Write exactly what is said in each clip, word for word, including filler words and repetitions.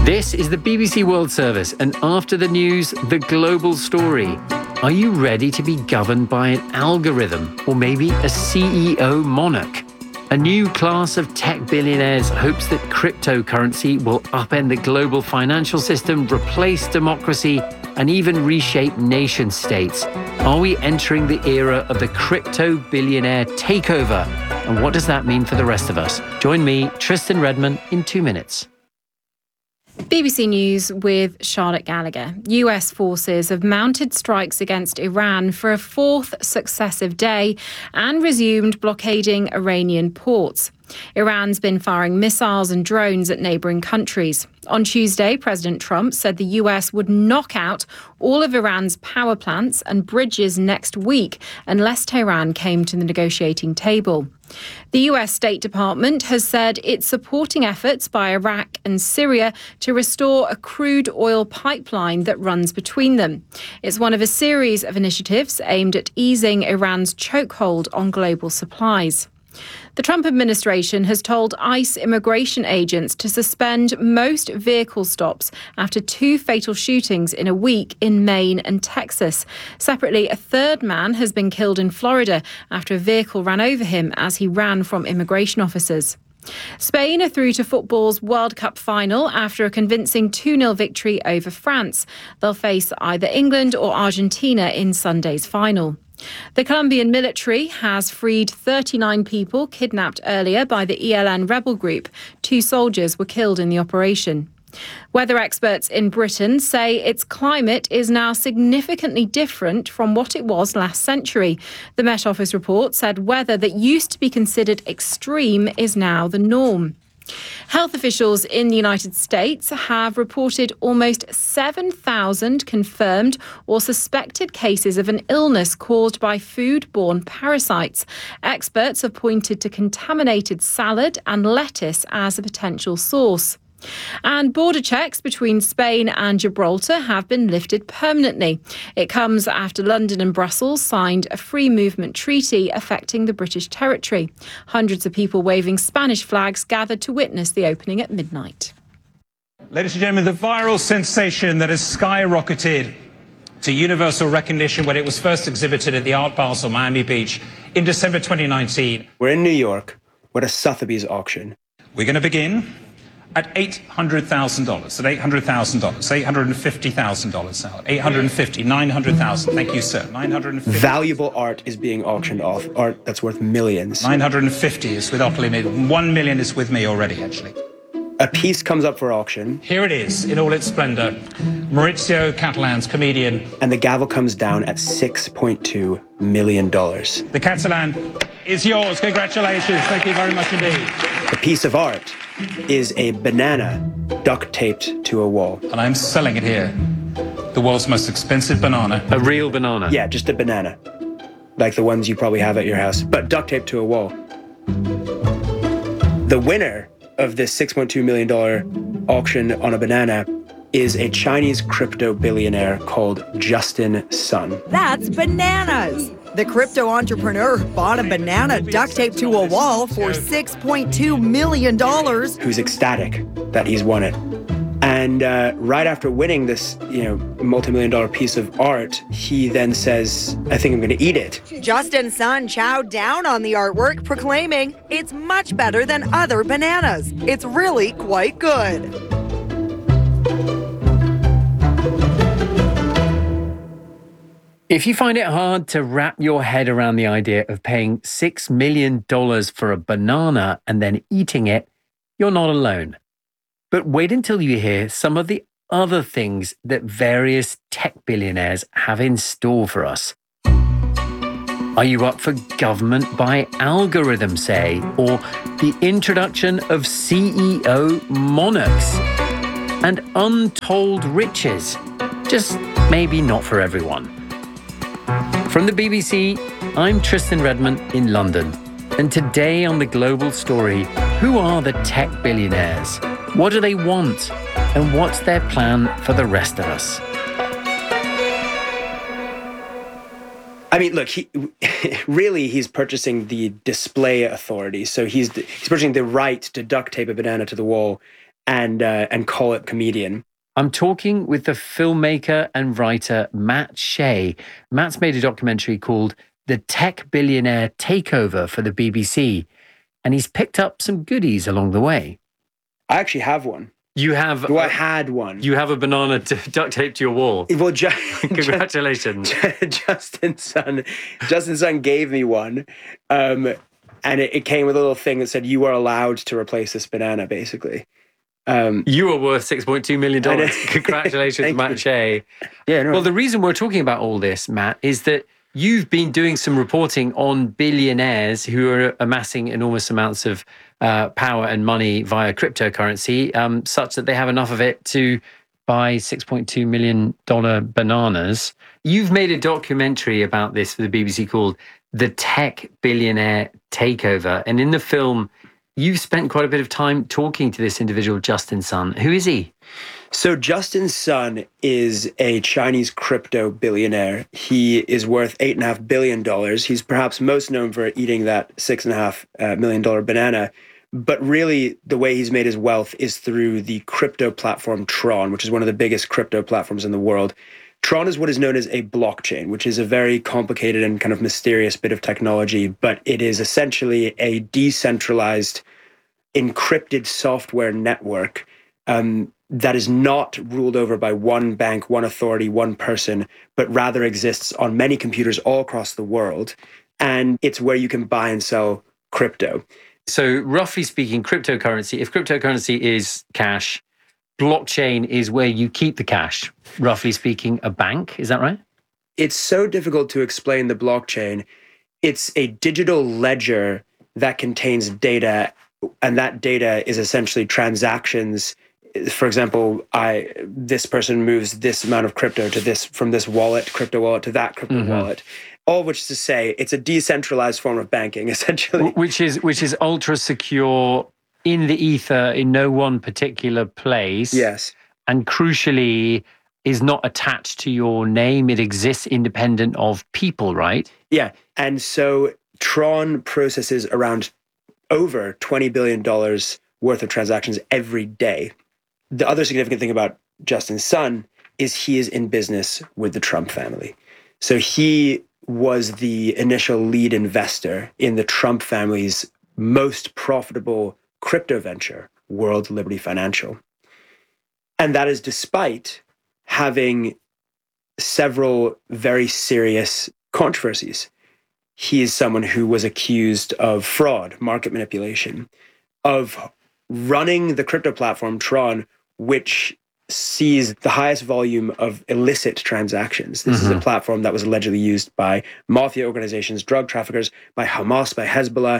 This is the B B C World Service, and after the news, the global story. Are you ready to be governed by an algorithm or maybe a C E O monarch? A new class of tech billionaires hopes that cryptocurrency will upend the global financial system, replace democracy, and even reshape nation states. Are we entering the era of the crypto billionaire takeover? And what does that mean for the rest of us? Join me, Tristan Redman, in two minutes. B B C News with Charlotte Gallagher. U S forces have mounted strikes against Iran for a fourth successive day and resumed blockading Iranian ports. Iran's been firing missiles and drones at neighbouring countries. On Tuesday, President Trump said the U S would knock out all of Iran's power plants and bridges next week unless Tehran came to the negotiating table. The U S State Department has said it's supporting efforts by Iraq and Syria to restore a crude oil pipeline that runs between them. It's one of a series of initiatives aimed at easing Iran's chokehold on global supplies. The Trump administration has told ICE immigration agents to suspend most vehicle stops after two fatal shootings in a week in Maine and Texas. Separately, a third man has been killed in Florida after a vehicle ran over him as he ran from immigration officers. Spain are through to football's World Cup final after a convincing two nil victory over France. They'll face either England or Argentina in Sunday's final. The Colombian military has freed thirty-nine people kidnapped earlier by the E L N rebel group. Two soldiers were killed in the operation. Weather experts in Britain say its climate is now significantly different from what it was last century. The Met Office report said weather that used to be considered extreme is now the norm. Health officials in the United States have reported almost seven thousand confirmed or suspected cases of an illness caused by food-borne parasites. Experts have pointed to contaminated salad and lettuce as a potential source. And border checks between Spain and Gibraltar have been lifted permanently. It comes after London and Brussels signed a free movement treaty affecting the British territory. Hundreds of people waving Spanish flags gathered to witness the opening at midnight. Ladies and gentlemen, the viral sensation that has skyrocketed to universal recognition when it was first exhibited at the Art Basel, Miami Beach in December twenty nineteen. We're in New York. We're at a Sotheby's auction. We're going to begin at eight hundred thousand dollars, at eight hundred thousand dollars, eight hundred fifty thousand dollars now, eight hundred fifty, nine hundred thousand. Thank you, sir. nine hundred fifty. Valuable art is being auctioned off, art that's worth millions. nine hundred fifty is with Oplymid. One million is with me already, actually. A piece comes up for auction. Here it is, in all its splendor. Maurizio Catalan's comedian. And the gavel comes down at six point two million dollars. The Catalan is yours. Congratulations. Thank you very much indeed. The piece of art is a banana duct taped to a wall. And I'm selling it here. The world's most expensive banana. A real banana? Yeah, just a banana. Like the ones you probably have at your house, but duct taped to a wall. The winner of this six point two million dollars auction on a banana is a Chinese crypto billionaire called Justin Sun. That's bananas! The crypto entrepreneur bought a banana duct taped to a wall for six point two million dollars. Who's ecstatic that he's won it. And uh, right after winning this, you know, multi-million dollar piece of art, he then says, I think I'm going to eat it. Justin Sun chowed down on the artwork, proclaiming, it's much better than other bananas. It's really quite good. If you find it hard to wrap your head around the idea of paying six million dollars for a banana and then eating it, you're not alone. But wait until you hear some of the other things that various tech billionaires have in store for us. Are you up for government by algorithm, say, or the introduction of C E O monarchs and untold riches? Just maybe not for everyone. From the B B C, I'm Tristan Redman in London. And today on The Global Story, who are the tech billionaires? What do they want? And what's their plan for the rest of us? I mean, look, he, really, he's purchasing the display authority. So he's he's purchasing the right to duct tape a banana to the wall and uh, and call it comedian. I'm talking with the filmmaker and writer Matt Shea. Matt's made a documentary called The Tech Billionaire Takeover for the B B C, and he's picked up some goodies along the way. I actually have one. You have... Well, I had one. You have a banana to duct taped to your wall. Well, ju- Congratulations. Justin's son, Justin's son gave me one, um, and it, it came with a little thing that said, you are allowed to replace this banana, basically. Um, you are worth six point two million dollars. Congratulations, Matt you. Shea. Yeah, no. Well, the reason we're talking about all this, Matt, is that you've been doing some reporting on billionaires who are amassing enormous amounts of uh, power and money via cryptocurrency, um, such that they have enough of it to buy six point two million dollars bananas. You've made a documentary about this for the B B C called The Tech Billionaire Takeover. And in the film, you've spent quite a bit of time talking to this individual, Justin Sun. Who is he? So Justin Sun is a Chinese crypto billionaire. He is worth eight and a half billion dollars. He's perhaps most known for eating that six and a half uh, million dollar banana. But really, the way he's made his wealth is through the crypto platform Tron, which is one of the biggest crypto platforms in the world. Tron is what is known as a blockchain, which is a very complicated and kind of mysterious bit of technology, but it is essentially a decentralized, encrypted software network um, that is not ruled over by one bank, one authority, one person, but rather exists on many computers all across the world. And it's where you can buy and sell crypto. So roughly speaking, cryptocurrency, if cryptocurrency is cash, blockchain is where you keep the cash, roughly speaking, a bank. Is that right? It's so difficult to explain the blockchain. It's a digital ledger that contains data, and that data is essentially transactions. For example, I this person moves this amount of crypto to this from this wallet, crypto wallet, to that crypto mm-hmm. wallet. All of which is to say, it's a decentralized form of banking, essentially. Which is which is ultra secure, in the ether, in no one particular place. Yes. And crucially, is not attached to your name. It exists independent of people, right? Yeah. And so Tron processes around over twenty billion dollars worth of transactions every day. The other significant thing about Justin Sun is he is in business with the Trump family. So he was the initial lead investor in the Trump family's most profitable crypto venture, World Liberty Financial. And that is despite having several very serious controversies. He is someone who was accused of fraud, market manipulation, of running the crypto platform Tron, which sees the highest volume of illicit transactions. This mm-hmm. is a platform that was allegedly used by mafia organizations, drug traffickers, by Hamas, by Hezbollah.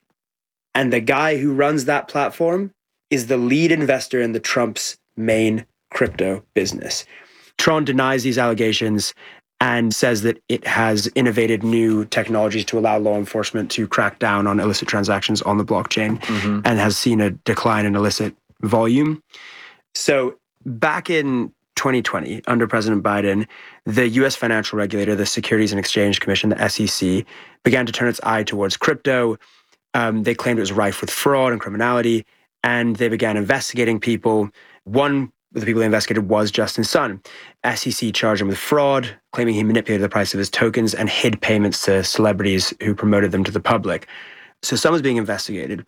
And the guy who runs that platform is the lead investor in the Trump's main crypto business. Tron denies these allegations and says that it has innovated new technologies to allow law enforcement to crack down on illicit transactions on the blockchain mm-hmm. and has seen a decline in illicit volume. So back in twenty twenty, under President Biden, the U S financial regulator, the Securities and Exchange Commission, the S E C, began to turn its eye towards crypto. Um, they claimed it was rife with fraud and criminality, and they began investigating people. One of the people they investigated was Justin Sun. S E C charged him with fraud, claiming he manipulated the price of his tokens and hid payments to celebrities who promoted them to the public. So Sun was being investigated.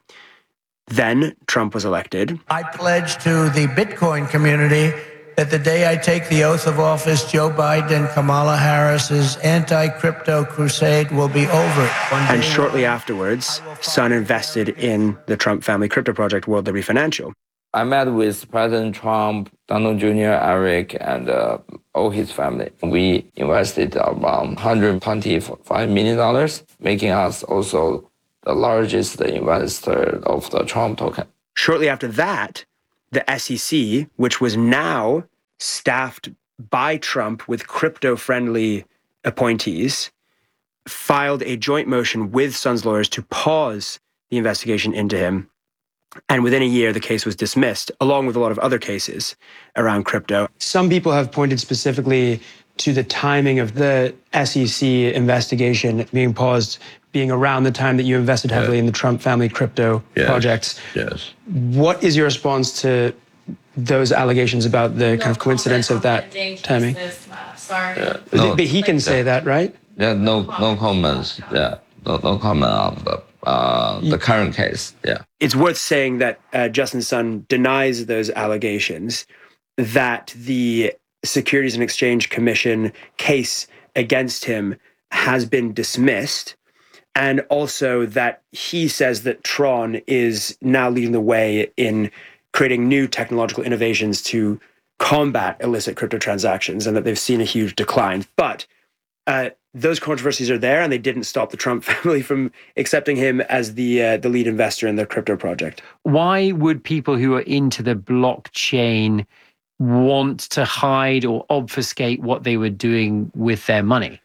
Then Trump was elected. I pledge to the Bitcoin community that the day I take the oath of office, Joe Biden and Kamala Harris's anti-crypto crusade will be over. And shortly afterwards, Sun invested in the Trump family crypto project, World Liberty Financial. I met with President Trump, Donald Junior, Eric, and uh, all his family. We invested around one hundred twenty-five million dollars, making us also the largest investor of the Trump token. Shortly after that, the S E C, which was now staffed by Trump with crypto-friendly appointees, filed a joint motion with Sun's lawyers to pause the investigation into him. And within a year, the case was dismissed, along with a lot of other cases around crypto. Some people have pointed specifically to the timing of the S E C investigation being paused, being around the time that you invested heavily yeah. in the Trump family crypto yes. projects. Yes. What is your response to those allegations about the kind of coincidence of that timing. Sorry. Yeah, But, no, but he can say that, right? yeah, no, no comments. Yeah, no, no comment on the uh, the current case. Yeah, It's worth saying that uh, Justin Sun denies those allegations, that the Securities and Exchange Commission case against him has been dismissed, and also that he says that Tron is now leading the way in creating new technological innovations to combat illicit crypto transactions, and that they've seen a huge decline. But uh, those controversies are there, and they didn't stop the Trump family from accepting him as the uh, the lead investor in the crypto project. Why would people who are into the blockchain want to hide or obfuscate what they were doing with their money?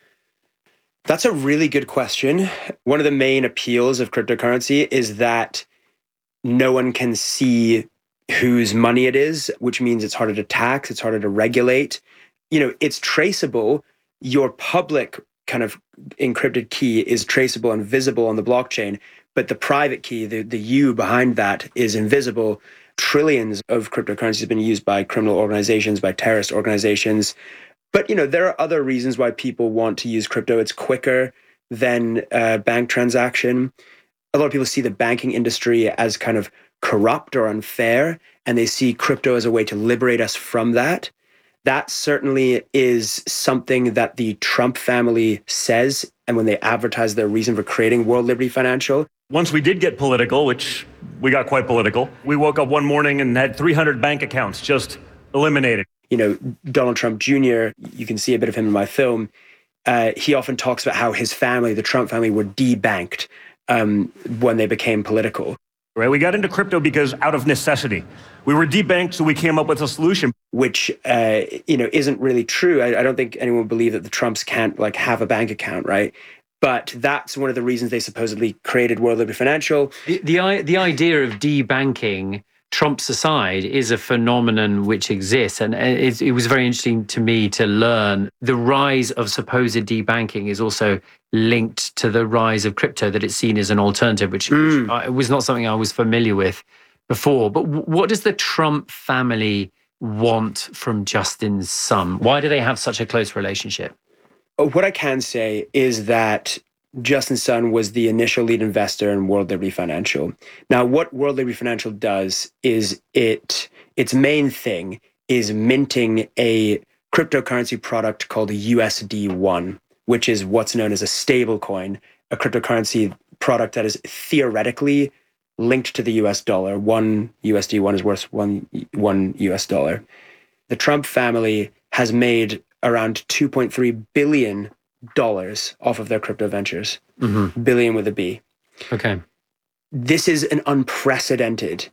That's a really good question. One of the main appeals of cryptocurrency is that no one can see whose money it is, which means it's harder to tax, it's harder to regulate. You know, it's traceable. Your public kind of encrypted key is traceable and visible on the blockchain, but the private key, the, the U behind that, is invisible. Trillions of cryptocurrencies have been used by criminal organizations, by terrorist organizations. But, you know, there are other reasons why people want to use crypto. It's quicker than a bank transaction. A lot of people see the banking industry as kind of corrupt or unfair, and they see crypto as a way to liberate us from that. That certainly is something that the Trump family says, and when they advertise their reason for creating World Liberty Financial. Once we did get political, which we got quite political, we woke up one morning and had three hundred bank accounts just eliminated. You know, Donald Trump Junior, you can see a bit of him in my film. Uh, he often talks about how his family, the Trump family, were debanked um, when they became political. Right, we got into crypto because out of necessity. We were debanked, so we came up with a solution. Which, uh, you know, isn't really true. I, I don't think anyone would believe that the Trumps can't, like, have a bank account, right? But that's one of the reasons they supposedly created World Liberty Financial. The, the, the idea of debanking, Trump's aside, is a phenomenon which exists. And it, it was very interesting to me to learn the rise of supposed debanking is also linked to the rise of crypto, that it's seen as an alternative, which, mm. which I, was not something I was familiar with before. But w- what does the Trump family want from Justin Sun? Why do they have such a close relationship? What I can say is that Justin Sun was the initial lead investor in World Liberty Financial. Now, what World Liberty Financial does is it its main thing is minting a cryptocurrency product called U S D one, which is what's known as a stable coin, a cryptocurrency product that is theoretically linked to the U S dollar. One U S D one is worth one, one U S dollar. The Trump family has made around two point three billion dollars off of their crypto ventures, mm-hmm. billion with a B. Okay. This is an unprecedented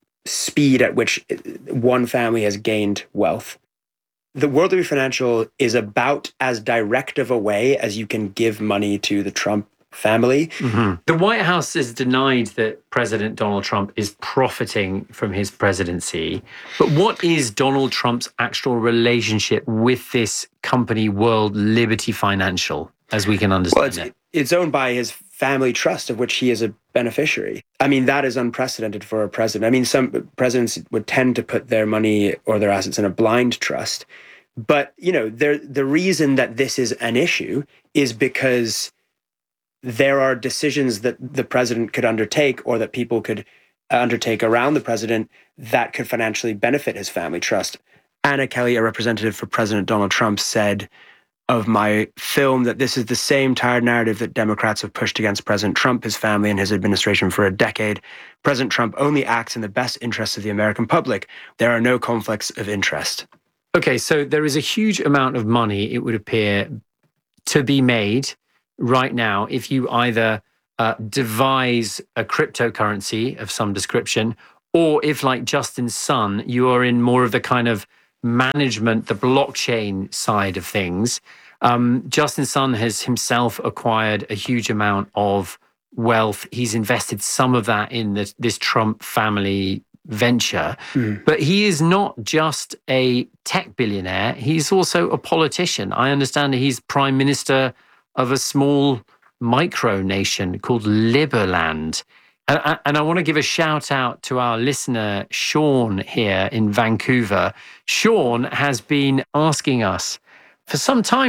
speed at which one family has gained wealth. The World Liberty Financial is about as direct of a way as you can give money to the Trump family. Mm-hmm. The White House has denied that President Donald Trump is profiting from his presidency. But what is Donald Trump's actual relationship with this company, World Liberty Financial, as we can understand well, it's, it? It's owned by his family trust, of which he is a beneficiary. I mean, that is unprecedented for a president. I mean, some presidents would tend to put their money or their assets in a blind trust. But, you know, the reason that this is an issue is because there are decisions that the president could undertake or that people could undertake around the president that could financially benefit his family trust. Anna Kelly, a representative for President Donald Trump, said of my film that this is the same tired narrative that Democrats have pushed against President Trump, his family, and his administration for a decade. President Trump only acts in the best interests of the American public. There are no conflicts of interest. Okay, so there is a huge amount of money, it would appear, to be made right now if you either uh, devise a cryptocurrency of some description, or if, like Justin Sun, you are in more of the kind of management, the blockchain side of things. Um, Justin Sun has himself acquired a huge amount of wealth. He's invested some of that in this, this Trump family venture. Mm. But he is not just a tech billionaire. He's also a politician. I understand that he's prime minister of a small micronation called Liberland. And, and I want to give a shout out to our listener, Sean, here in Vancouver. Sean has been asking us for some time